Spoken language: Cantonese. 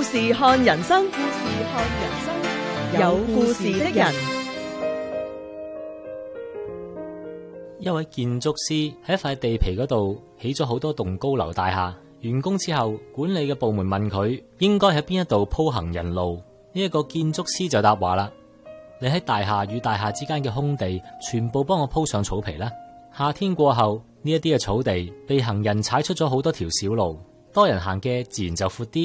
故事看人生，故事看人生，有故事的人。 一位建築師喺一塊地皮嗰度起咗好多棟高樓大廈，完工之後，管理嘅部門問佢應該喺邊一度鋪行人路，呢一個建築師就答話啦：你喺大廈與大廈之間嘅空地，全部幫我鋪上草皮啦。夏天過後，呢一啲嘅草地被行人踩出咗好多條小路，多人行嘅自然就闊啲。